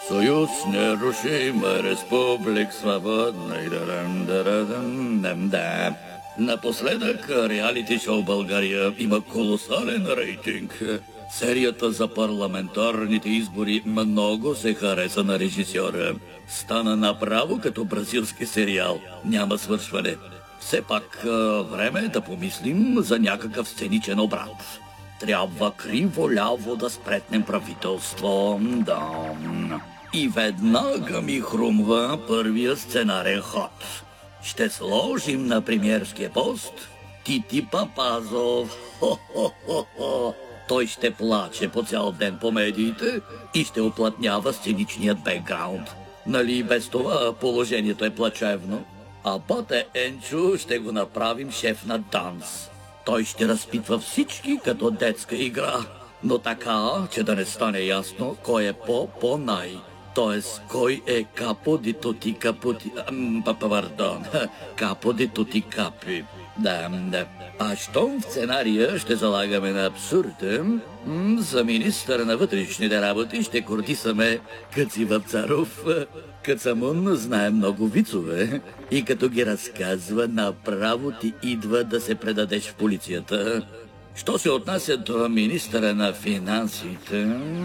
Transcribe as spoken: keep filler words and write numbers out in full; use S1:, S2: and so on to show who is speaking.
S1: Союз нерушима, республик свободна и дарам, дарам, дам, да. Напоследък реалити шоу България има колосален рейтинг. Серията за парламентарните избори много се хареса на режисьора. Стана направо като бразилски сериал. Няма свършване. Все пак време е да помислим за някакъв сценичен обрат. Трябва криво-ляво да спретнем правителство. Да. И веднага ми хрумва първия сценарен ход. Ще сложим на премиерския пост Тити Папазов. Хо-хо-хо-хо. Той ще плаче по цял ден по медиите и ще оплътнява сценичният бекграунд. Нали без това положението е плачевно? А Пате Енчо ще го направим шеф на данс. Той ще разпитва всички като детска игра, но така, че да не стане ясно кой е по-по-най. Тоест, кой е капо ди тути капути... Пардон, капо ди тути капи. Да, да. А щом в сценария ще залагаме на абсурда, за министър на вътрешните работи ще кортисаме Къци Вапцаров. Къцамун знае много вицове и като ги разказва, направо ти идва да се предадеш в полицията. Що се отнася до министъра на финансите...